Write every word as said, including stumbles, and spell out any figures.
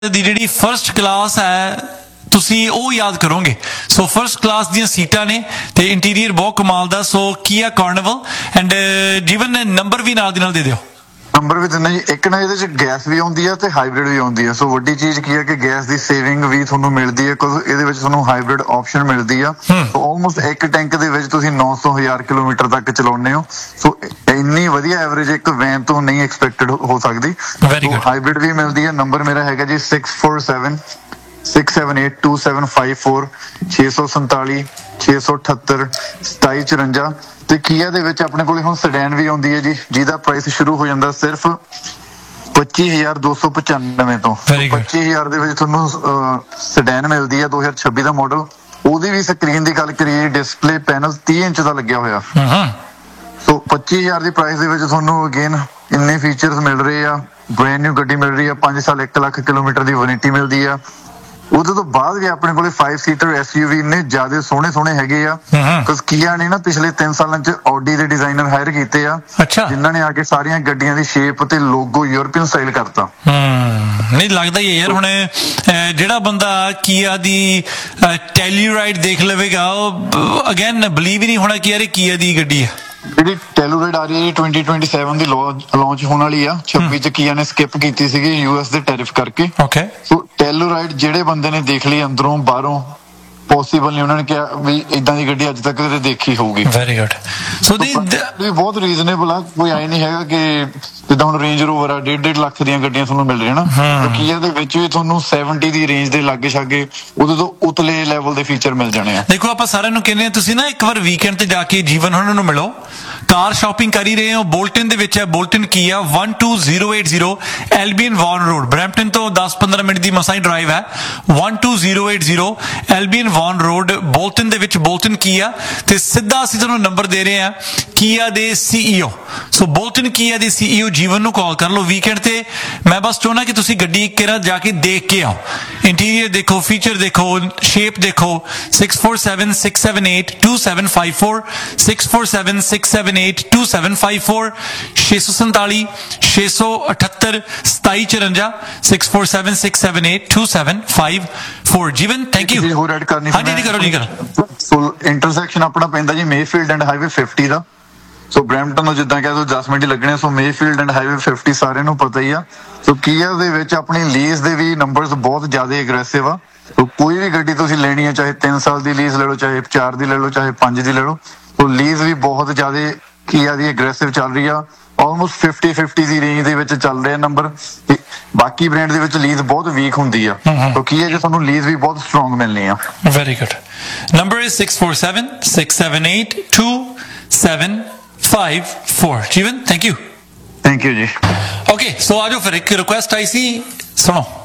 ਦੀ ਜਿਹੜੀ first class ਹੈ ਤੁਸੀਂ ਉਹ ਯਾਦ ਕਰੋਗੇ। ਸੋ ਫਰਸਟ ਕਲਾਸ ਦੀਆਂ ਸੀਟਾਂ ਨੇ ਤੇ ਇੰਟੀਰੀਅਰ ਬਹੁਤ ਕਮਾਲ ਦਾ। ਸੋ ਕੀਆ ਕਾਰਨੀਵਲ ਐਂਡ ਜੀਵਨ ਨੰਬਰ ਵੀ ਨਾਲ ਦੀ ਨਾਲ ਦੇ ਦਿਓ। ਨੰਬਰ ਵੀ ਦਿੰਦਾ ਜੀ। ਇੱਕ ਨਾ ਇਹਦੇ ਚ ਗੈਸ ਵੀ ਆਉਂਦੀ ਹੈ ਤੇ ਹਾਈਬ੍ਰਿਡ ਵੀ ਆਉਂਦੀ ਹੈ। ਸੋ ਵੱਡੀ ਚੀਜ਼ ਕੀ ਹੈ ਕਿ ਗੈਸ ਦੀ ਸੇਵਿੰਗ ਵੀ ਤੁਹਾਨੂੰ ਮਿਲਦੀ ਹੈ ਕਿਉਂਕਿ ਇਹਦੇ ਵਿੱਚ ਤੁਹਾਨੂੰ ਹਾਈਬ੍ਰਿਡ ਆਪਸ਼ਨ ਮਿਲਦੀ ਆ। ਸੋ ਆਲਮੋਸਟ ਇੱਕ ਟੈਂਕ ਦੇ ਵਿੱਚ ਤੁਸੀਂ ਨੌ ਸੌ ਹਜ਼ਾਰ ਕਿਲੋਮੀਟਰ ਤੱਕ ਚਲਾਉਂਦੇ ਹੋ। ਸੋ ਇੰਨੀ ਵਧੀਆ ਐਵਰੇਜ ਇੱਕ ਵੈਨ ਤੋਂ ਨਹੀਂ ਐਕਸਪੈਕਟਡ ਹੋ ਸਕਦੀ। ਹਾਈਬ੍ਰਿਡ ਵੀ ਮਿਲਦੀ ਹੈ। ਨੰਬਰ ਮੇਰਾ ਹੈਗਾ G six four seven six seven eight two seven five four ਛੇ ਸੌ ਸੰਤਾਲੀ ਛੇ ਸੌ ਅਠੱਤਰ ਸਤਾਈ ਚੁਰੰਜਾ। ਤੇ ਕੀਆ ਦੇ ਵਿੱਚ ਆਪਣੇ ਕੋਲ ਹੁਣ ਸੈਡਾਨ ਵੀ ਆਉਂਦੀ ਹੈ ਜੀ, ਜਿਹਦਾ ਪ੍ਰਾਈਸ ਸ਼ੁਰੂ ਹੋ ਜਾਂਦਾ ਸਿਰਫ ਪੱਚੀ ਹਜ਼ਾਰ ਦੋ ਸੌ ਪਚਾਨਵੇਂ ਤੋਂ। ਪੱਚੀ ਹਜ਼ਾਰ ਦੇ ਵਿੱਚ ਤੁਹਾਨੂੰ ਸੈਡਾਨ ਮਿਲਦੀ ਹੈ ਦੋ ਹਜ਼ਾਰ ਛੱਬੀ ਦਾ ਮਾਡਲ। ਉਹਦੀ ਵੀ ਸਕਰੀਨ ਦੀ ਗੱਲ ਕਰੀਏ, ਡਿਸਪਲੇ ਪੈਨਲ ਤੀਹ ਇੰਚ ਦਾ ਲੱਗਿਆ ਹੋਇਆ। ਸੋ ਪੱਚੀ ਹਜ਼ਾਰ ਦੀ ਪ੍ਰਾਈਸ ਦੇ ਵਿੱਚ ਤੁਹਾਨੂੰ ਅਗੇਨ ਇੰਨੇ ਫੀਚਰਸ ਮਿਲ ਰਹੇ ਆ। ਬ੍ਰੈਂਡ ਨਿਊ ਗੱਡੀ ਮਿਲ ਰਹੀ ਆ। ਪੰਜ ਸਾਲ ਇੱਕ ਲੱਖ ਕਿਲੋਮੀਟਰ ਦੀ ਵਾਰੰਟੀ ਮਿਲਦੀ ਆ। ਉਹਦੇ ਤੋਂ ਬਾਅਦ ਵੀ ਆਪਣੇ ਕੋਲੇ ਫਾਈਵ ਸੀਟਰ ਐਸਯੂਵੀ ਇੰਨੇ ਜ਼ਿਆਦਾ ਸੋਹਣੇ ਸੋਹਣੇ ਹੈਗੇ ਆ। ਕਿਉਂਕਿ ਕੀਆ ਨੇ ਨਾ ਪਿਛਲੇ ਤਿੰਨ ਸਾਲਾਂ ਚ ਆਡੀ ਦੇ ਡਿਜ਼ਾਈਨਰ ਹਾਇਰ ਕੀਤੇ ਆ, ਜਿਨ੍ਹਾਂ ਨੇ ਆ ਕੇ ਸਾਰੀਆਂ ਗੱਡੀਆਂ ਦੀ ਸ਼ੇਪ ਤੇ ਲੋਗੋ ਯੂਰਪੀਅਨ ਸਟਾਈਲ ਕਰਤਾ। ਨਹੀਂ ਲੱਗਦਾ ਹੀ ਯਾਰ ਹੁਣ ਜਿਹੜਾ ਬੰਦਾ ਕੀਆ ਦੀ ਟੈਲੂਰਾਈਡ ਦੇਖ ਲਵੇਗਾ ਉਹ ਅਗੇਨ ਬਲੀਵ ਹੀ ਨਹੀਂ ਹੋਣਾ ਕਿ ਯਾਰ ਇਹ ਕੀਆ ਦੀ ਗੱਡੀ ਹੈ। ਜਿਹੜੀ ਟੈਲੂਰਾਈਡ ਆ ਰਹੀ ਹੈ ਜੀ ਟਵੈਂਟੀ ਟਵੈਂਟੀ ਸੈਵਨ ਦੀ ਲਾਂਚ ਹੋਣ ਵਾਲੀ ਆ। ਛੱਬੀ ਚ ਕੀਆ ਨੇ ਸਕਿਪ ਕੀਤੀ ਸੀਗੀ ਯੂਐਸ ਦੇ ਟੈਰਿਫ ਕਰਕੇ। ਓਕੇ ਸੋ ਟੈਲੂਰਾਈਡ ਜਿਹੜੇ ਬੰਦੇ ਨੇ ਦੇਖ ਲਈ ਅੰਦਰੋਂ ਬਾਹਰੋਂ ਪੋਸੀਬਲ ਨਹੀਂ ਉਹਨਾਂ ਨੇ ਕਿਹਾ ਵੀ ਇਦਾਂ ਦੀ ਗੱਡੀ ਅੱਜ ਤੱਕ ਕਦੇ ਦੇਖੀ ਹੋਊਗੀ। Very good. ਸੋ ਦੀ ਬਹੁਤ ਰੀਜ਼ਨੇਬਲ ਆ। ਕੋਈ ਆਈ ਨਹੀਂ ਹੈਗਾ ਕਿ ਜਿੱਦਾਂ ਹੁਣ ਰੇਂਜ ਰੋਵਰ ਆ ਡੇਢ ਡੇਢ ਲੱਖ ਦੀਆਂ ਗੱਡੀਆਂ ਤੁਹਾਨੂੰ ਮਿਲ ਰਹੀਆਂ ਨਾ। ਕੀਆ ਦੇ ਵਿੱਚ ਵੀ ਤੁਹਾਨੂੰ ਸੈਵਨਟੀ ਦੀ ਰੇਂਜ ਦੇ ਲਾਗੇ ਛਾਗੇ ਉਹਦੇ ਤੋਂ ਉਤਲੇ ਲੈਵਲ ਦੇ ਫੀਚਰ ਮਿਲ ਜਾਣੇ ਆ। ਦੇਖੋ ਆਪਾਂ ਸਾਰਿਆਂ ਨੂੰ ਕਹਿੰਦੇ ਆ ਤੁਸੀਂ ਨਾ ਇੱਕ ਵਾਰ ਵੀਕਐਂਡ ਤੇ ਜਾ ਕੇ ਜੀਵਨ ਉਹਨਾਂ ਨੂੰ ਮਿਲੋ। ਕਾਰ ਸ਼ਾਪਿੰਗ ਕਰ ਹੀ ਰਹੇ ਹੋ। ਬੋਲਟਨ ਦੇ ਵਿੱਚ ਹੈ ਬੋਲਟਨ ਕੀਆ one two zero eight zero ਐਲਬੀਅਨ ਵਾਰਨ ਰੋਡ। ਬਰੈਂਪਟਨ ਤੋਂ ਦਸ ਪੰਦਰਾਂ ਮਿੰਟ ਦੀ ਮਸਾਂ ਹੀ ਡਰਾਈਵ ਹੈ। one two zero eight zero ਐਲਬੀਅਨ ਵਾਰਨ ਰੋਡ ਬੋਲਟਨ ਦੇ ਵਿੱਚ ਬੋਲਟਨ ਕੀਆ। ਤੇ ਸਿੱਧਾ ਅਸੀਂ ਤੁਹਾਨੂੰ ਨੰਬਰ ਦੇ ਰਹੇ ਹਾਂ ਕੀਆ ਦੇ ਸੀਈਓ। ਸੋ ਬੋਲਟਨ ਕੀਆ ਦੇ ਸੀਈਓ ਜੀਵਨ ਨੂੰ ਕਾਲ ਕਰ ਲਓ ਵੀਕਐਂਡ ਤੇ। ਮੈਂ ਬਸ ਚਾਹੁੰਦਾ ਕਿ ਤੁਸੀਂ ਗੱਡੀ ਇੱਕ ਵਾਰ ਜਾ ਕੇ ਦੇਖ ਕੇ ਆਓ। ਇੰਟੀਰੀਅਰ ਦੇਖੋ, ਫੀਚਰ ਦੇਖੋ, ਸ਼ੇਪ ਦੇਖੋ। Six four seven six seven eight two seven five four six four seven six seven eight two seven five four ਛੇ ਸੌ ਸੰਤਾਲੀ ਛੇ ਸੌ ਅਠੱਤਰ ਸਤਾਈ ਚੁਰੰਜਾ six four seven six seven eight two seven five four. Jeevan thank you. ਹੋਰ add ਕਰਨੀ ਹਾਂਜੀ ਜੀ ਕਰੋ ਜੀ ਕਰੋ। ਸੋ ਇੰਟਰਸੈਕਸ਼ਨ ਆਪਣਾ ਪੈਂਦਾ ਜੀ Mayfield and highway fifty the. So Brampton ਤੋਂ ਜਿੱਦਾਂ ਕਹਿ ਦੋ ਦਸ ਮਿੰਟ ਹੀ ਲੱਗਣੇ। ਸੋ ਮੇਫੀਲਡ ਐਂਡ ਹਾਈਵੇ ਫਿਫਟੀ ਸਾਰਿਆਂ ਨੂੰ ਪਤਾ ਹੀ ਆ। ਸੋ ਕੀਆ ਦੇ ਵਿੱਚ ਆਪਣੀ ਲੀਜ਼ ਦੇ ਵੀ ਨੰਬਰਸ ਬਹੁਤ ਜ਼ਿਆਦਾ ਐਗਰੈਸਿਵ ਆ। ਸੋ ਕੋਈ ਵੀ ਗੱਡੀ ਤੁਸੀਂ ਲੈਣੀ ਹੈ ਚਾਹੇ ਤਿੰਨ ਸਾਲ ਦੀ ਲੀਜ਼ ਲੈ ਲਓ, ਚਾਹੇ ਚਾਰ ਦੀ ਲੈ ਲਓ, ਚਾਹੇ ਪੰਜ ਦੀ ਲੈ ਲਓ। ਸੋ ਲੀਜ਼ ਵੀ ਬਹੁਤ ਜ਼ਿਆਦਾ ਕੀਆ ਦੀ ਐਗਰੈਸਿਵ ਚੱਲ ਰਹੀ ਆ। ਆਲਮੋਸਟ ਫਿਫਟੀ ਫਿਫਟੀ ਦੀ ਰੇਂਜ ਦੇ ਵਿੱਚ ਚੱਲ ਰਿਹਾ ਨੰਬਰ। ਬਾਕੀ ਬ੍ਰਾਂਡ ਦੇ ਵਿੱਚ ਲੀਜ਼ ਬਹੁਤ ਵੀਕ ਹੁੰਦੀ ਆ। ਸੋ ਕੀਆ ਚ ਤੁਹਾਨੂੰ ਲੀਜ਼ ਵੀ ਬਹੁਤ ਸਟਰੋਂਗ ਮਿਲਣੀ ਆ। Very good. Number is six four seven six seven eight two seven five four. Jeevan thank you. Thank you ਜੀ। ਓਕੇ ਸੋ ਆਜੋ ਫਿਰ ਇੱਕ ਰਿਕੁਐਸਟ ਆਈ ਸੀ ਸੁਣੋ।